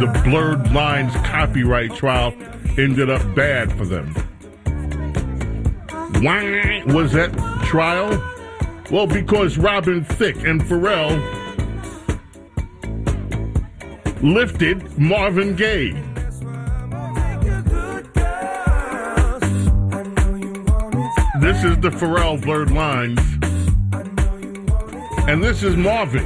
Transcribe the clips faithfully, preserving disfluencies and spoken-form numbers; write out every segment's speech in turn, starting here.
the Blurred Lines copyright trial ended up bad for them. Why was that trial? Well, because Robin Thicke and Pharrell lifted Marvin Gaye. This is the Pharrell Blurred Lines. And this is Marvin.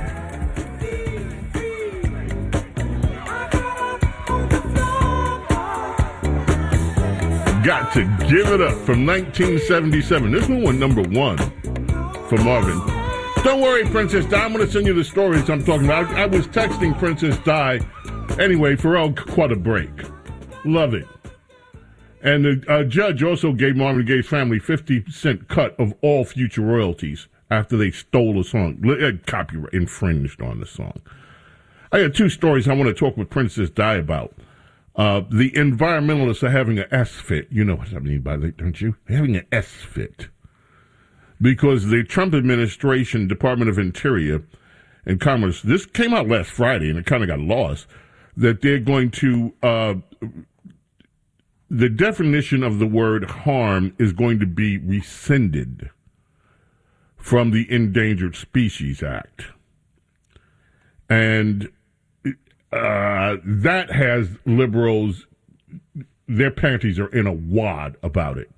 Got to Give It Up from nineteen seventy-seven. This one went number one for Marvin. Don't worry, Princess Di. I'm going to send you the stories I'm talking about. I, I was texting Princess Di. Anyway, Pharrell caught a break. Love it. And the uh, judge also gave Marvin Gaye's family fifty cent cut of all future royalties after they stole the song, uh, copyright infringed on the song. I got two stories I want to talk with Princess Di about. Uh, the environmentalists are having an S-fit. You know what I mean by that, don't you? They're having an S-fit. Because the Trump administration, Department of Interior and Commerce, this came out last Friday and it kind of got lost, that they're going to... Uh, the definition of the word harm is going to be rescinded from the Endangered Species Act. And uh, that has liberals, their panties are in a wad about it.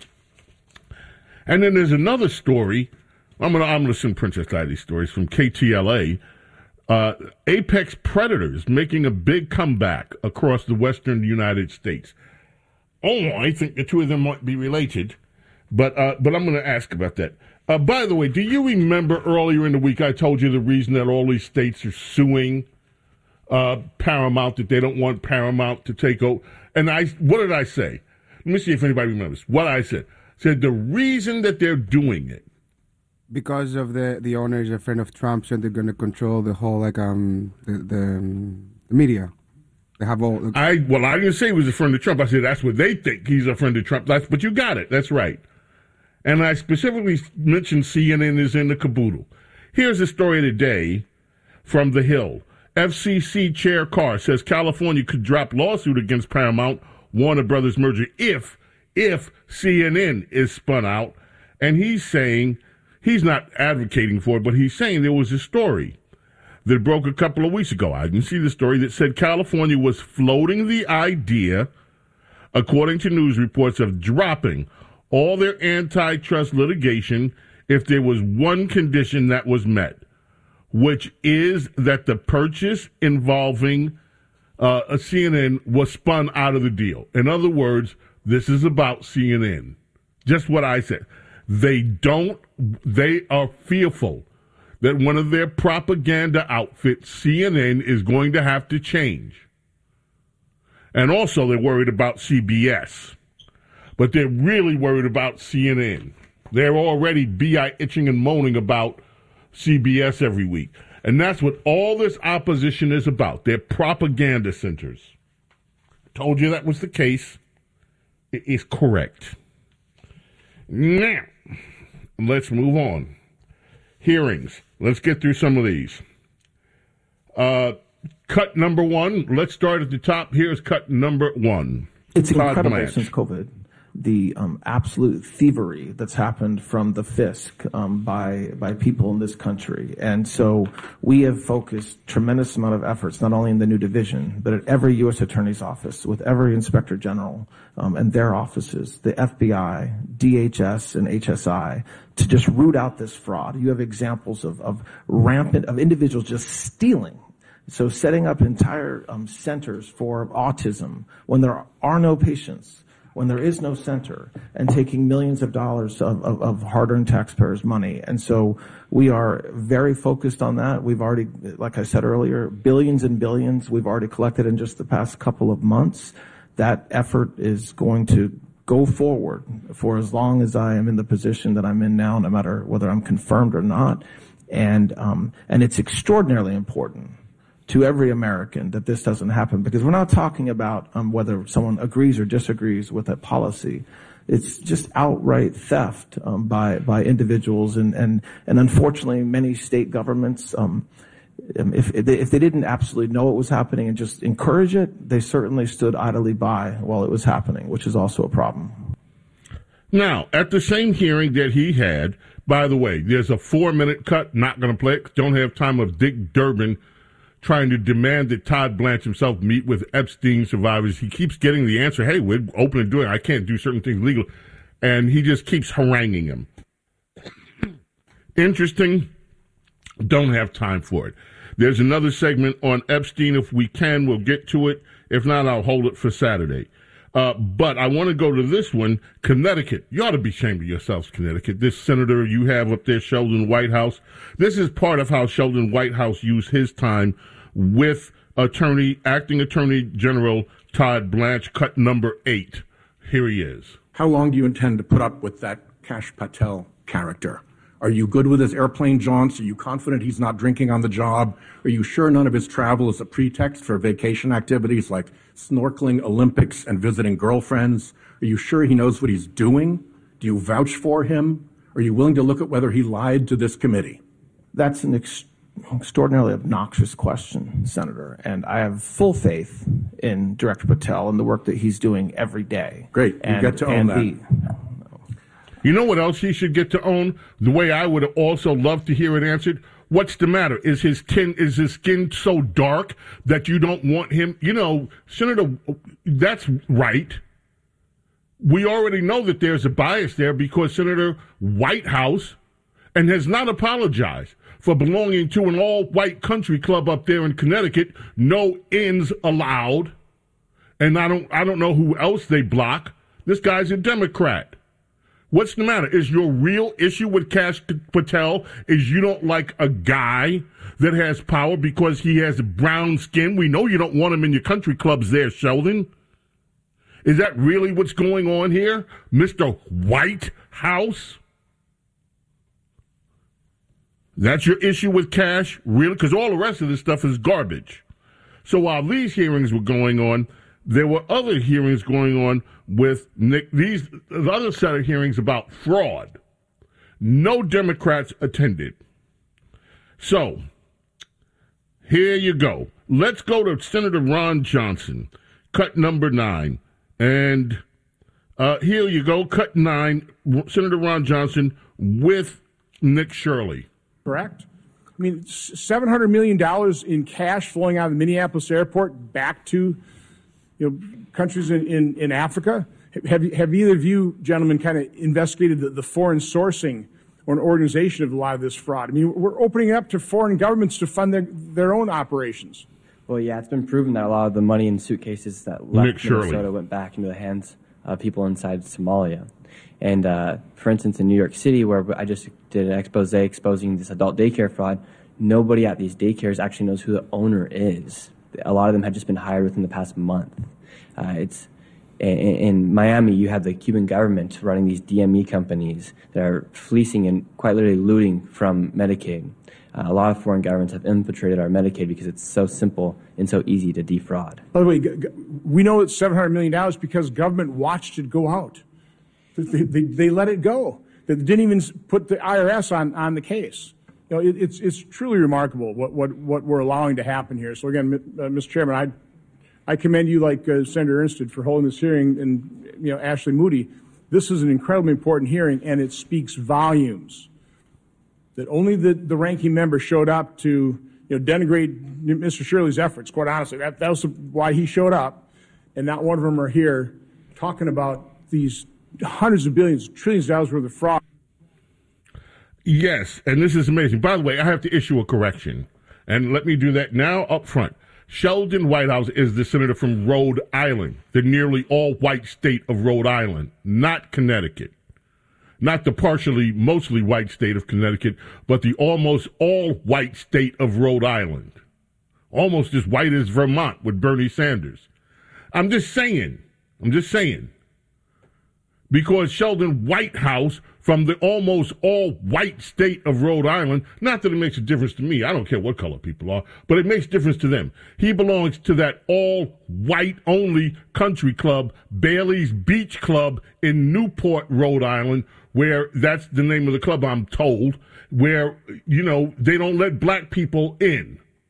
And then there's another story. I'm going to I'm gonna send Princess Di these stories from K T L A. Uh, apex predators making a big comeback across the western United States. Oh, I think the two of them might be related, but uh, but I'm going to ask about that. Uh, by the way, do you remember earlier in the week I told you the reason that all these states are suing uh, Paramount, that they don't want Paramount to take over? And I, what did I say? Let me see if anybody remembers. What I said. I said the reason that they're doing it. Because of the, the owner is a friend of Trump's and they're going to control the whole, like, um the, the, um, the media. They have all. I well, I didn't say he was a friend of Trump. I said that's what they think. He's a friend of Trump. That's, but you got it. That's right. And I specifically mentioned C N N is in the caboodle. Here's the story of the day from The Hill. F C C Chair Carr says California could drop lawsuit against Paramount Warner Brothers merger if if C N N is spun out. And he's saying he's not advocating for it, but he's saying there was a story that broke a couple of weeks ago. I didn't see the story that said California was floating the idea, according to news reports, of dropping all their antitrust litigation if there was one condition that was met, which is that the purchase involving uh, a C N N was spun out of the deal. In other words, this is about C N N. Just what I said. They don't, they are fearful that one of their propaganda outfits, C N N, is going to have to change. And also they're worried about C B S. But they're really worried about C N N. They're already B I itching and moaning about C B S every week. And that's what all this opposition is about. They're propaganda centers. Told you that was the case. It is correct. Now, let's move on. Hearings. Let's get through some of these. Uh, cut number one. Let's start at the top. Here's cut number one. It's Todd incredible Blanche. Since COVID, the um, absolute thievery that's happened from the Fisc um, by by people in this country. And so we have focused tremendous amount of efforts, not only in the new division, but at every U S Attorney's office, with every Inspector General um, and their offices, the F B I, D H S, and H S I, to just root out this fraud. You have examples of, of rampant, of individuals just stealing. So setting up entire um, centers for autism when there are no patients, when there is no center, and taking millions of dollars of, of, of hard-earned taxpayers' money. And so we are very focused on that. We've already, like I said earlier, billions and billions we've already collected in just the past couple of months. That effort is going to go forward for as long as I am in the position that I'm in now, no matter whether I'm confirmed or not. And um, and it's extraordinarily important to every American that this doesn't happen, because we're not talking about um, whether someone agrees or disagrees with a policy. It's just outright theft um, by by individuals, and, and and unfortunately, many state governments um, Um, if, if, they, if they didn't absolutely know what was happening and just encourage it, they certainly stood idly by while it was happening, which is also a problem. Now, at the same hearing that he had, by the way, there's a four-minute cut, not going to play it, don't have time, of Dick Durbin trying to demand that Todd Blanche himself meet with Epstein survivors. He keeps getting the answer, hey, we're open and doing it. I can't do certain things legal. And he just keeps haranguing him. Interesting. Don't have time for it. There's another segment on Epstein. If we can, we'll get to it. If not, I'll hold it for Saturday. Uh, but I want to go to this one, Connecticut. You ought to be ashamed of yourselves, Connecticut. This senator you have up there, Sheldon Whitehouse. This is part of how Sheldon Whitehouse used his time with attorney, acting attorney general Todd Blanche, cut number eight. Here he is. How long do you intend to put up with that Kash Patel character? Are you good with his airplane jaunts? Are you confident he's not drinking on the job? Are you sure none of his travel is a pretext for vacation activities like snorkeling, Olympics, and visiting girlfriends? Are you sure he knows what he's doing? Do you vouch for him? Are you willing to look at whether he lied to this committee? That's an ex- extraordinarily obnoxious question, Senator, and I have full faith in Director Patel and the work that he's doing every day. Great. You and, get to own that. The, You know what else he should get to own? The way I would also love to hear it answered. What's the matter? Is his skin is his skin so dark that you don't want him? You know, Senator, that's right. We already know that there's a bias there because Senator Whitehouse and has not apologized for belonging to an all-white country club up there in Connecticut. No ins allowed, and I don't I don't know who else they block. This guy's a Democrat. What's the matter? Is your real issue with Kash Patel is you don't like a guy that has power because he has brown skin? We know you don't want him in your country clubs there, Sheldon. Is that really what's going on here, Mister Whitehouse? That's your issue with Kash? Really? Because all the rest of this stuff is garbage. So while these hearings were going on, there were other hearings going on with Nick. These the other set of hearings about fraud. No Democrats attended. So here you go. Let's go to Senator Ron Johnson, cut number nine, and uh, here you go, cut nine. Senator Ron Johnson with Nick Shirley. Correct. I mean, seven hundred million dollars in cash flowing out of the Minneapolis airport back to you know, countries in, in, in Africa. Have, have either of you gentlemen kind of investigated the, the foreign sourcing or an organization of a lot of this fraud? I mean, we're opening it up to foreign governments to fund their, their own operations. Well, yeah, it's been proven that a lot of the money in suitcases that left Minnesota went back into the hands of people inside Somalia. And, uh, for instance, in New York City, where I just did an expose exposing this adult daycare fraud, nobody at these daycares actually knows who the owner is. A lot of them had just been hired within the past month. Uh, it's in, in Miami, you have the Cuban government running these D M E companies that are fleecing and quite literally looting from Medicaid. Uh, a lot of foreign governments have infiltrated our Medicaid because it's so simple and so easy to defraud. By the way, g- g- we know it's seven hundred million dollars because government watched it go out. They, they, they let it go. They didn't even put the I R S on, on the case. You know, it, it's it's truly remarkable what, what, what we're allowing to happen here. So again, uh, Mister Chairman, I I commend you, like uh, Senator Ernst did, for holding this hearing, and you know Ashley Moody. This is an incredibly important hearing, and it speaks volumes that only the, the ranking member showed up to you know denigrate Mister Shirley's efforts. Quite honestly, that that was why he showed up, and not one of them are here talking about these hundreds of billions, trillions of dollars worth of fraud. Yes, and this is amazing. By the way, I have to issue a correction, and let me do that now up front. Sheldon Whitehouse is the senator from Rhode Island, the nearly all-white state of Rhode Island, not Connecticut. Not the partially, mostly white state of Connecticut, but the almost all-white state of Rhode Island. Almost as white as Vermont with Bernie Sanders. I'm just saying, I'm just saying. Because Sheldon Whitehouse from the almost all-white state of Rhode Island, not that it makes a difference to me, I don't care what color people are, but it makes a difference to them. He belongs to that all-white only country club, Bailey's Beach Club in Newport, Rhode Island, where that's the name of the club, I'm told, where, you know, they don't let black people in.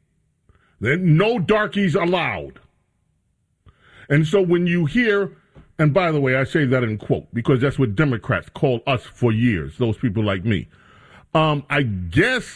Then no darkies allowed. And so when you hear, and by the way, I say that in quote, because that's what Democrats call us for years, those people like me. Um, I guess,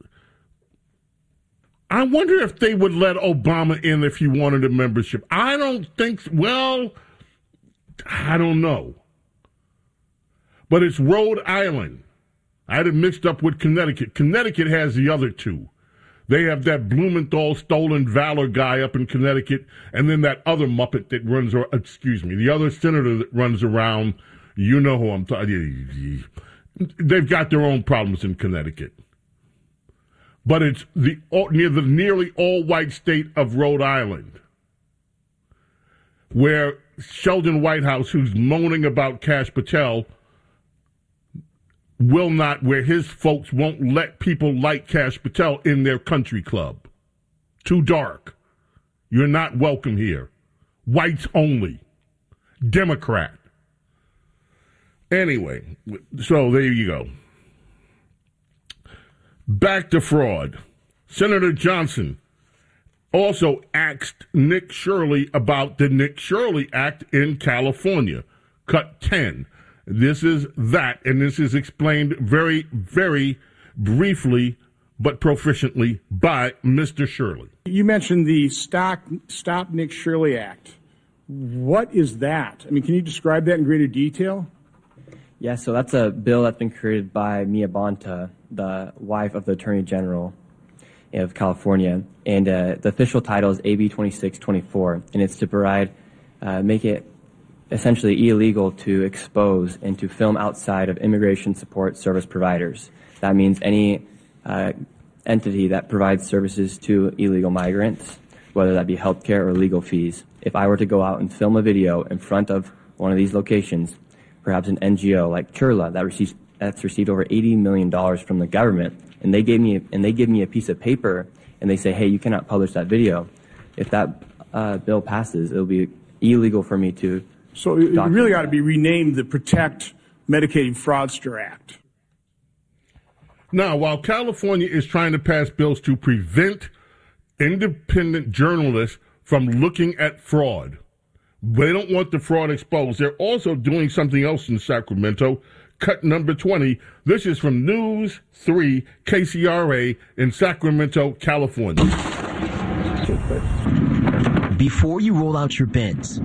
I wonder if they would let Obama in if he wanted a membership. I don't think, well, I don't know. But it's Rhode Island. I had it mixed up with Connecticut. Connecticut has the other two. They have that Blumenthal stolen valor guy up in Connecticut, and then that other Muppet that runs, or excuse me, the other senator that runs around. You know who I'm talking. They've got their own problems in Connecticut. But it's the near the nearly all-white state of Rhode Island, where Sheldon Whitehouse, who's moaning about Kash Patel, will not, where his folks won't let people like Kash Patel in their country club. Too dark. You're not welcome here. Whites only. Democrat. Anyway, so there you go. Back to fraud. Senator Johnson also asked Nick Shirley about the Nick Shirley Act in California. Cut ten. This is that, and this is explained very, very briefly but proficiently by Mister Shirley. You mentioned the Stop, Stop Nick Shirley Act. What is that? I mean, can you describe that in greater detail? Yeah, so that's a bill that's been created by Mia Bonta, the wife of the Attorney General of California, and uh, the official title is A B twenty-six twenty-four, and it's to provide, uh, make it essentially illegal to expose and to film outside of immigration support service providers. That means any uh, entity that provides services to illegal migrants, whether that be healthcare or legal fees. If I were to go out and film a video in front of one of these locations, perhaps an N G O like Churla that receives that's received over eighty million dollars from the government, and they gave me and they give me a piece of paper and they say, hey, you cannot publish that video. If that uh, bill passes, it'll be illegal for me to. So it really ought to be renamed the Protect Medicaid Fraudster Act. Now, while California is trying to pass bills to prevent independent journalists from looking at fraud, they don't want the fraud exposed. They're also doing something else in Sacramento. Cut number twenty. This is from News three K C R A in Sacramento, California. Before you roll out your bins,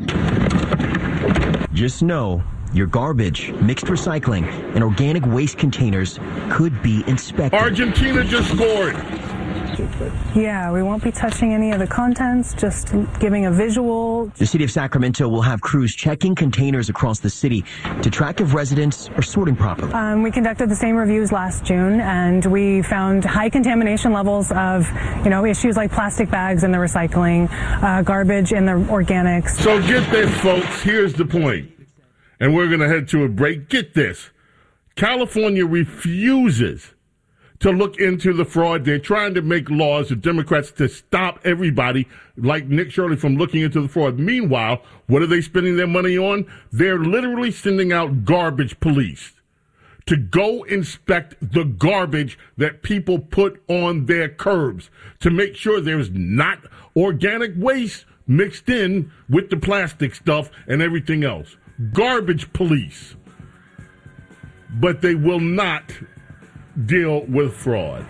just know your garbage, mixed recycling, and organic waste containers could be inspected. Argentina just scored. Yeah, we won't be touching any of the contents, just giving a visual. The city of Sacramento will have crews checking containers across the city to track if residents are sorting properly. Um, we conducted the same reviews last June, and we found high contamination levels of, you know, issues like plastic bags in the recycling, uh, garbage in the organics. So get this, folks. Here's the point. And we're going to head to a break. Get this. California refuses to look into the fraud. They're trying to make laws, the Democrats, to stop everybody like Nick Shirley from looking into the fraud. Meanwhile, what are they spending their money on? They're literally sending out garbage police to go inspect the garbage that people put on their curbs to make sure there's not organic waste mixed in with the plastic stuff and everything else. Garbage police. But they will not deal with fraud.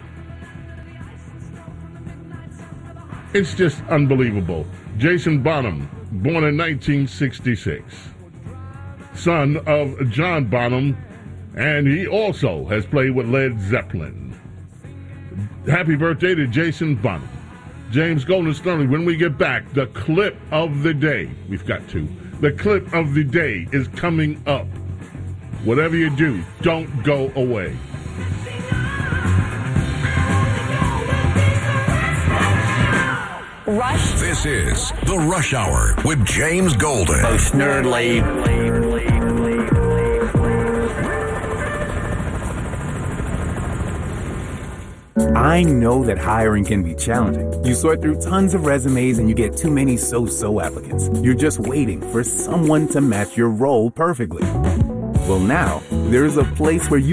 It's just unbelievable. Jason Bonham, born in nineteen sixty-six, son of John Bonham, and he also has played with Led Zeppelin. Happy birthday to Jason Bonham. James Golden Sterling, when we get back, the clip of the day, we've got to, the clip of the day is coming up. Whatever you do, don't go away. Rush. This is The Rush Hour with James Golden. Most nerdly. I know that hiring can be challenging. You sort through tons of resumes and you get too many so-so applicants. You're just waiting for someone to match your role perfectly. Well, now, there's a place where you